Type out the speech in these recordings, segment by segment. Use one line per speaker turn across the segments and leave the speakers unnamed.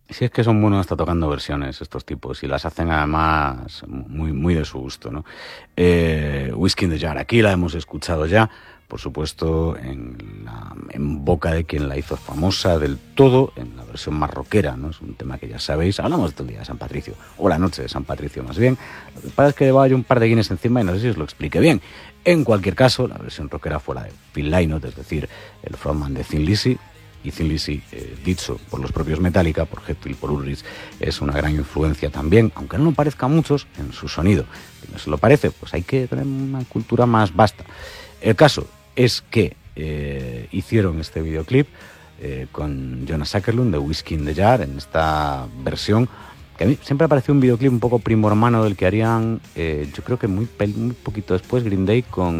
Si es que son buenos hasta tocando versiones estos tipos y las hacen además muy, muy de su gusto, ¿no? Whiskey in the Jar, aquí la hemos escuchado ya, por supuesto, en boca de quien la hizo famosa del todo, en la versión más rockera, ¿no? Es un tema que ya sabéis, hablamos todo el día de San Patricio, o la noche de San Patricio más bien. Lo que pasa es que llevaba yo un par de Guinness encima y no sé si os lo expliqué bien. En cualquier caso, la versión rockera fue la de Phil Lynott, es decir, el frontman de Thin Lizzy. Y Thin Lizzy, dicho por los propios Metallica, por Hetfield, por Ulrich, es una gran influencia también, aunque no lo parezca a muchos, en su sonido. Si no se lo parece, pues hay que tener una cultura más vasta. El caso es que hicieron este videoclip con Jonas Åkerlund de Whiskey in the Jar, en esta versión, que a mí siempre ha parecido un videoclip un poco primo hermano del que harían, yo creo que muy poquito después, Green Day con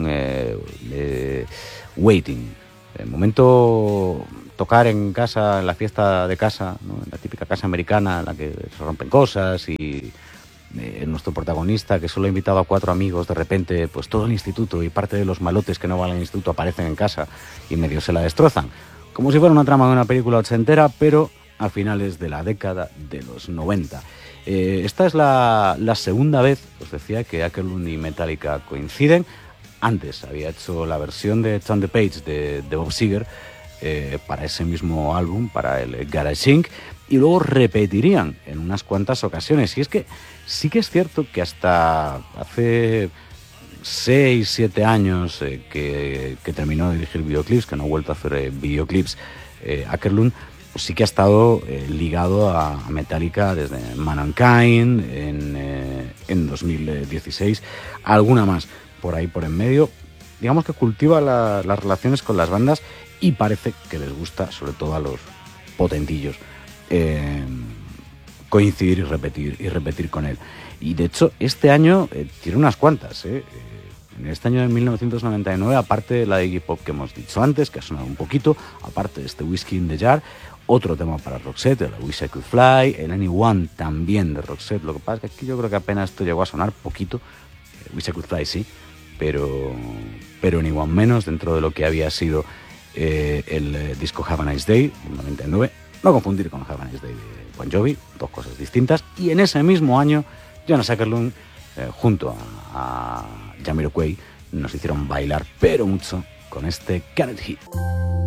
Waiting. El momento tocar en casa, en la fiesta de casa, ¿no? En la típica casa americana en la que se rompen cosas y nuestro protagonista, que solo ha invitado a 4 amigos, de repente pues todo el instituto y parte de los malotes que no van al instituto aparecen en casa y medio se la destrozan. Como si fuera una trama de una película ochentera, pero a finales de la década de los 90. Esta es la segunda vez, os decía, que Åkerlund y Metallica coinciden. Antes había hecho la versión de Turn the Page de Bob Seger para ese mismo álbum, para el Garage Inc., y luego repetirían en unas cuantas ocasiones. Y es que sí que es cierto que hasta hace 6-7 años que terminó de dirigir videoclips, que no ha vuelto a hacer videoclips, Åkerlund, pues sí que ha estado ligado a Metallica desde Mankind en 2016, alguna más por ahí por en medio. Digamos que cultiva las relaciones con las bandas y parece que les gusta, sobre todo a los potentillos, coincidir y repetir con él. Y de hecho este año tiene unas cuantas. En este año de 1999, aparte de la de Iggy Pop que hemos dicho antes, que ha sonado un poquito, aparte de este Whiskey in the Jar, otro tema para Roxette, el Wish I Could Fly, el Anyone también de Roxette. Lo que pasa es que aquí yo creo que apenas esto llegó a sonar poquito. Wish I Could Fly sí, pero Anyone menos, dentro de lo que había sido el disco Have a Nice Day, del 99. No confundir con Have a Nice Day de Bon Jovi, dos cosas distintas. Y en ese mismo año, Jonas Åkerlund, junto a Jamiroquai, nos hicieron bailar, pero mucho, con este Get It Hit.